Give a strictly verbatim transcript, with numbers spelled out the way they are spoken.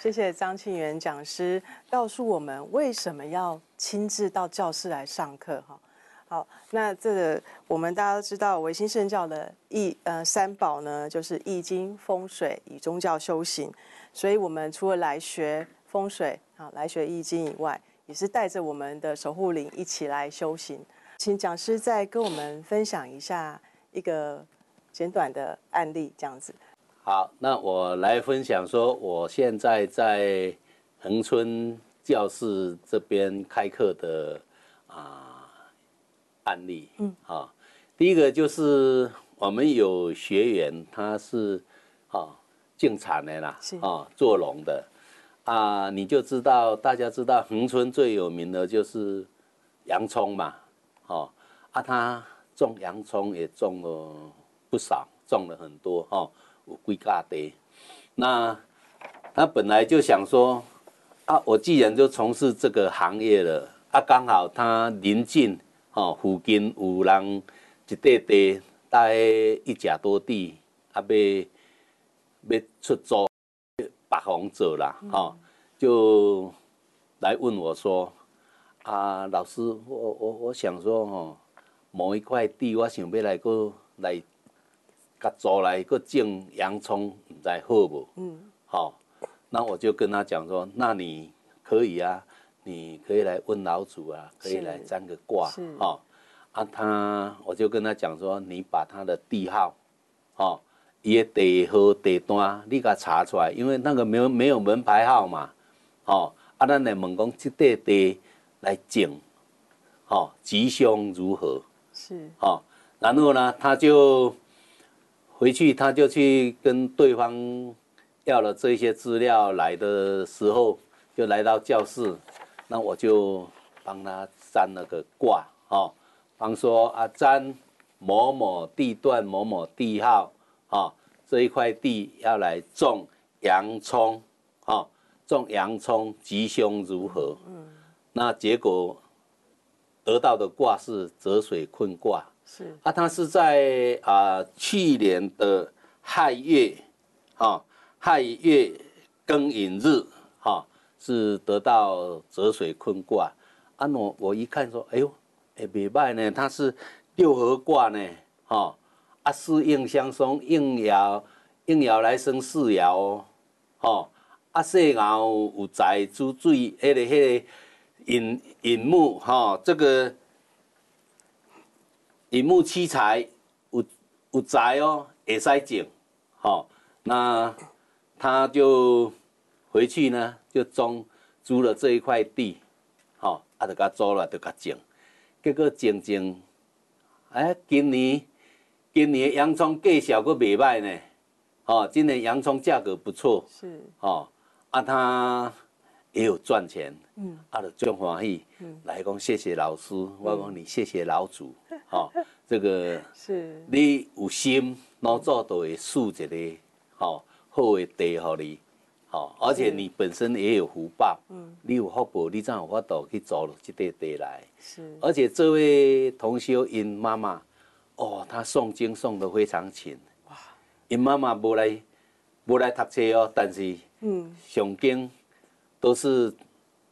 谢谢张庆元讲师告诉我们为什么要亲自到教室来上课哈。好，那这个我们大家都知道，维新圣教的易呃三宝呢，就是易经、风水与宗教修行。所以我们除了来学风水啊，来学易经以外，也是带着我们的守护灵一起来修行。请讲师再跟我们分享一下一个简短的案例，这样子。 好，那我来分享说，我现在在恒春教室这边开课的啊案例。嗯，啊，第一个就是我们有学员，他是啊种产的啦，啊做农的啊，你就知道，大家知道恒春最有名的就是洋葱嘛，哦啊，他种洋葱也种了不少，种了很多哦。有几架地，那他本来就想说，啊，我既然就从事这个行业了，啊，刚好他临近哦，附近有人一块地，大概一甲多地，啊，要要出租，白房做啦，哈、哦，就来问我说，啊，老师，我我我想说哦，某一块地，我想要来个来。甲租来个种洋葱，唔知好不？嗯，好、哦，那我就跟他讲说，那你可以啊，你可以来问老祖啊，可以来占个卦，哦，啊他，我就跟他讲说，你把他的地号，哦，伊的地号地段，你给他查出来，因为那个没有没有门牌号嘛，哦，啊，咱来问讲这块地来种，哦，吉凶如何？是，哦，然后呢，他就。回去他就去跟对方要了这些资料，来的时候就来到教室，那我就帮他占了个卦，哦，帮说啊占某某地段某某地号，哦，这一块地要来种洋葱，哦，种洋葱吉凶如何？嗯，那结果得到的卦是泽水困卦。是啊，他是在啊、呃、去年的亥月，哈、哦，亥月庚寅日，哈、哦，是得到泽水坤卦。啊，我我一看说，哎呦，哎袂歹呢，它是六合卦呢，哈、哦，啊四应相松，应爻应爻来生四爻哦，哦，啊细爻有财主水，迄、那个迄、那个寅寅木，哈、哦，这个。寅木七财有有财哦，会使种，好，那他就回去呢，就种租了这一块地，好，啊，就甲租了，就甲种，结果种种，哎，今年今年洋葱价小个袂歹呢，哦，今年洋葱价格不错，是，哦，啊，他也有赚钱，嗯，啊，就真欢喜，嗯，来讲谢谢老师，我讲你谢谢老祖，哦。这个是你有心，老早都会赐一个好、哦、好的地给你，好、哦，而且你本身也有福报，嗯，你有福报，你才有法度去租这块地来。是，而且这位同修因妈妈，哦，她诵经诵得非常勤，哇，因妈妈无来无来读册哦，但是嗯，诵经都是